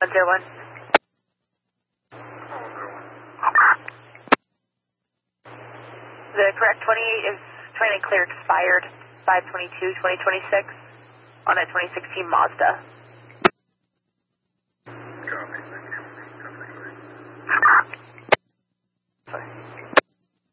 101. The correct 28 is trying to clear expired 5/22/2026 on a 2016 Mazda. Copy.